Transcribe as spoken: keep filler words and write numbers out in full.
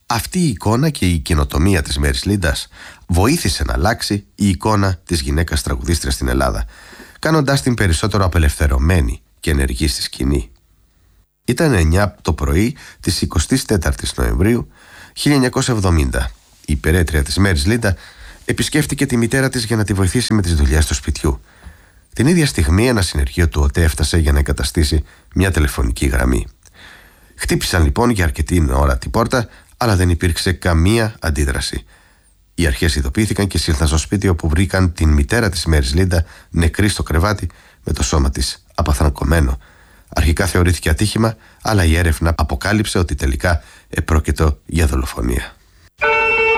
Αυτή η εικόνα και η καινοτομία της Μέρις Λίντας βοήθησε να αλλάξει η εικόνα της γυναίκας τραγουδίστριας στην Ελλάδα, κάνοντάς την περισσότερο απελευθερωμένη και ενεργή στη σκηνή. Ήταν εννιά το πρωί της εικοστής τέταρτης Νοεμβρίου χίλια εννιακόσια εβδομήντα. Η υπερέτρια της Μέρις Λίντα επισκέφτηκε τη μητέρα της για να τη βοηθήσει με τις δουλειές του σπιτιού. Την ίδια στιγμή ένα συνεργείο του ΟΤΕ έφτασε για να εγκαταστήσει μια τηλεφωνική γραμμή. Χτύπησαν λοιπόν για αρκετή ώρα την πόρτα, αλλά δεν υπήρξε καμία αντίδραση. Οι αρχές ειδοποιήθηκαν και σήλθαν στο σπίτι, όπου βρήκαν την μητέρα της Μέρις Λίντα νεκρή στο κρεβάτι με το σώμα της απαθρακωμένο. Αρχικά θεωρήθηκε ατύχημα, αλλά η έρευνα αποκάλυψε ότι τελικά επρόκειτο για δολοφονία.